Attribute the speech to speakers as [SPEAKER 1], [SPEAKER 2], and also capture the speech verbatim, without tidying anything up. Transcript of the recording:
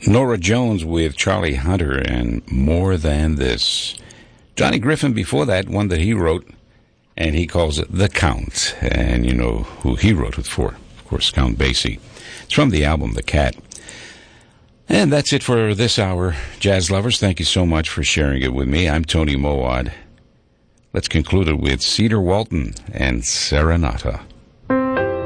[SPEAKER 1] Nora Jones with Charlie Hunter and More Than This. Johnny Griffin before that, one that he wrote, and he calls it The Count. And you know who he wrote it for. Of course, Count Basie. It's from the album The Cat. And that's it for this hour, jazz lovers. Thank you so much for sharing it with me. I'm Tony Mowad. Let's conclude it with Cedar Walton and Serenata.